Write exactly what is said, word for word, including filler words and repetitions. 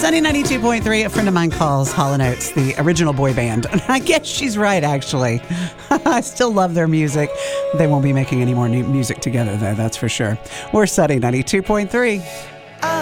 Sunny ninety-two point three, a friend of mine calls Hall and Oates the original boy band. And I guess she's right, actually. I still love their music. They won't be making any more new music together, though, that's for sure. We're Sunny ninety-two point three.